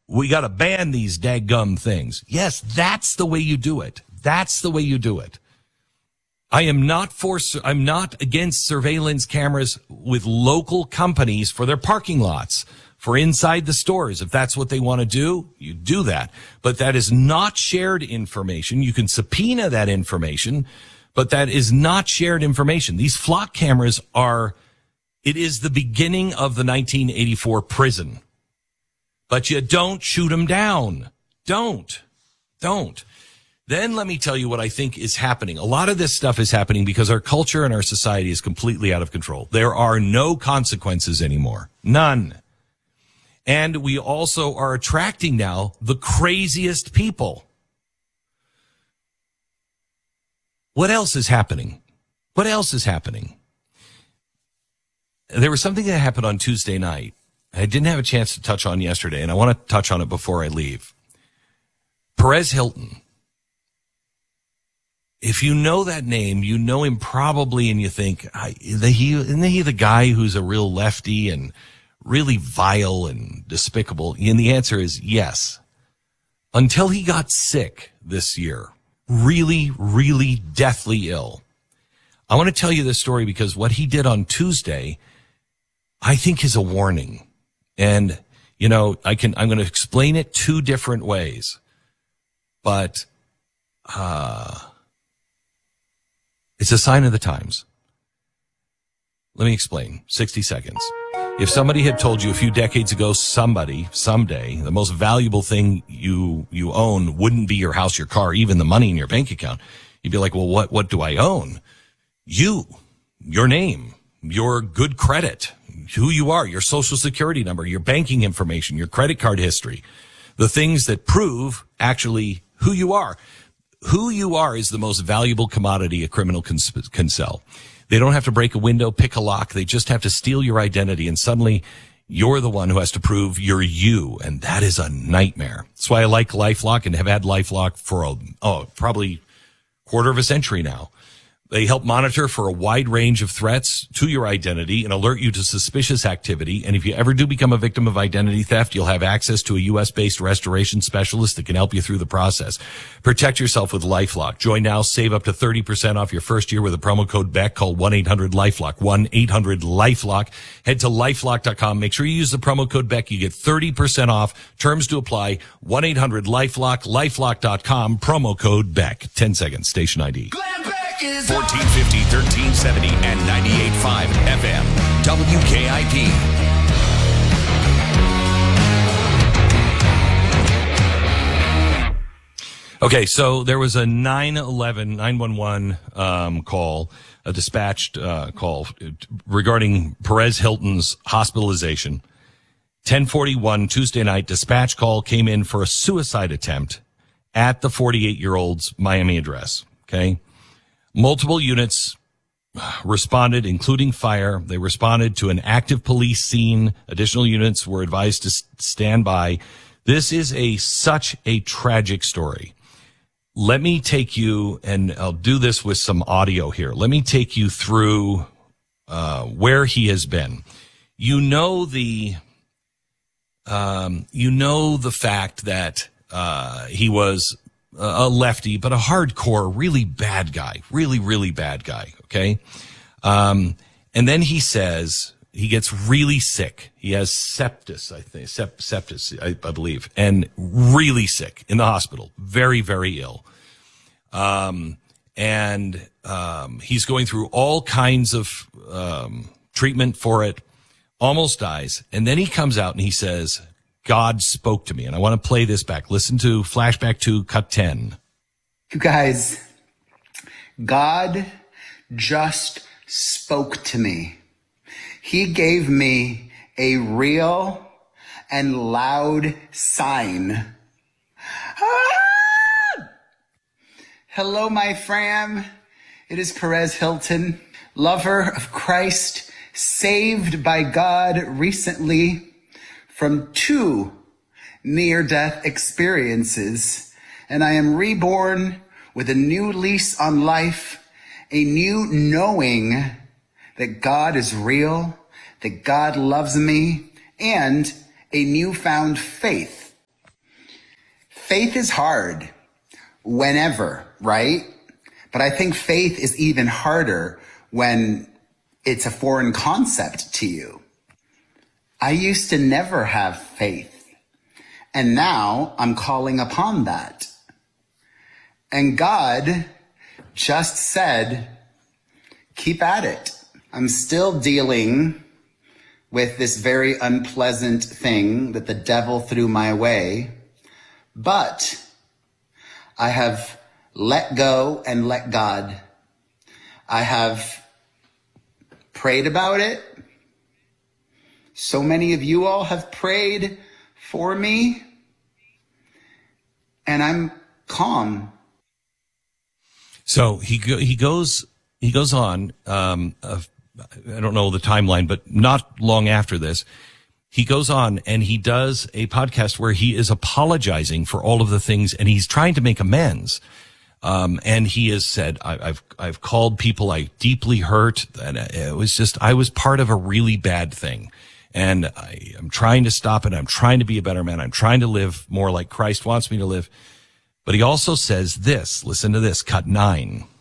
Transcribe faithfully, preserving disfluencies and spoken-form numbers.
We got to ban these daggum things. Yes, that's the way you do it. That's the way you do it. I am not for, I'm not against surveillance cameras with local companies for their parking lots, for inside the stores. If that's what they want to do, you do that. But that is not shared information. You can subpoena that information, but that is not shared information. These flock cameras are, it is the beginning of the nineteen eighty-four prison. But you don't shoot them down. Don't. Don't. Then let me tell you what I think is happening. A lot of this stuff is happening because our culture and our society is completely out of control. There are no consequences anymore. None. And we also are attracting now the craziest people. What else is happening? What else is happening? There was something that happened on Tuesday night I didn't have a chance to touch on yesterday, and I want to touch on it before I leave. Perez Hilton. If you know that name, you know him probably, and you think, isn't he, isn't he the guy who's a real lefty and really vile and despicable? And the answer is yes. Until he got sick this year, really, really deathly ill. I want to tell you this story because what he did on Tuesday, I think, is a warning. And, you know, I can, I'm going to explain it two different ways. But, uh, it's a sign of the times. Let me explain. sixty seconds. If somebody had told you a few decades ago, somebody, someday, the most valuable thing you, you own wouldn't be your house, your car, even the money in your bank account, you'd be like, well, what, what do I own? You, your name, your good credit, who you are, your social security number, your banking information, your credit card history, the things that prove actually who you are. Who you are is the most valuable commodity a criminal can, can sell. They don't have to break a window, pick a lock. They just have to steal your identity, and suddenly you're the one who has to prove you're you, and that is a nightmare. That's why I like LifeLock and have had LifeLock for a, oh, probably quarter of a century now. They help monitor for a wide range of threats to your identity and alert you to suspicious activity. And if you ever do become a victim of identity theft, you'll have access to a U S-based restoration specialist that can help you through the process. Protect yourself with LifeLock. Join now. Save up to thirty percent off your first year with a promo code Beck. Call one eight hundred LifeLock. one eight hundred LifeLock. Head to lifelock dot com. Make sure you use the promo code Beck. You get thirty percent off. Terms to apply. one eight hundred LifeLock. lifelock dot com. Promo code Beck. ten seconds. Station I D. fourteen fifty, thirteen seventy, and ninety-eight point five F M. W K I P. Okay, so there was a nine eleven, nine one one um, call, a dispatched uh, call regarding Perez Hilton's hospitalization. ten forty-one Tuesday night, dispatch call came in for a suicide attempt at the forty-eight-year-old's Miami address, okay? Multiple units responded, including fire. They responded to an active police scene. Additional units were advised to stand by. This is a such a tragic story. Let me take you, and I'll do this with some audio here. Let me take you through uh, where he has been. You know the, um, you know the fact that uh, he was a lefty, but a hardcore, really bad guy, really, really bad guy. Okay. Um, and then he says he gets really sick. He has sepsis, I think, sep- sepsis, I, I believe, and really sick in the hospital, very, very ill. Um, and, um, he's going through all kinds of, um, treatment for it, almost dies. And then he comes out and he says, God spoke to me. And I want to play this back. Listen to flashback to cut ten. You guys, God just spoke to me. He gave me a real and loud sign. Ah! Hello, my fam. It is Perez Hilton, lover of Christ, saved by God recently from two near-death experiences, and I am reborn with a new lease on life, a new knowing that God is real, that God loves me, and a newfound faith. faith is hard whenever, right? But I think faith is even harder when it's a foreign concept to you. I used to never have faith, and now I'm calling upon that. And God just said, keep at it. I'm still dealing with this very unpleasant thing that the devil threw my way, but I have let go and let God. I have prayed about it. So many of you all have prayed for me, and I'm calm. So he go, he goes he goes on. Um, uh, I don't know the timeline, but not long after this, he goes on and he does a podcast where he is apologizing for all of the things, and he's trying to make amends. Um, and he has said, I, I've I've called people I deeply hurt, and it was just I was part of a really bad thing, and I, I'm trying to stop it. I'm trying to be a better man. I'm trying to live more like Christ wants me to live. But he also says this. Listen to this. Cut nine.